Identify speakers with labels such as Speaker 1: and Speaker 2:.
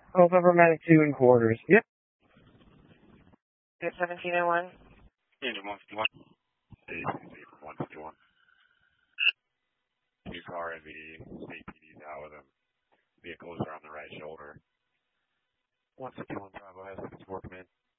Speaker 1: November Medic 2 in quarters. Yep.
Speaker 2: Good 1701.
Speaker 3: Engine 151. ACC 151. Two car NVD, state PD's out with him. Vehicles are on the right shoulder. 151 Bravo has 64 command.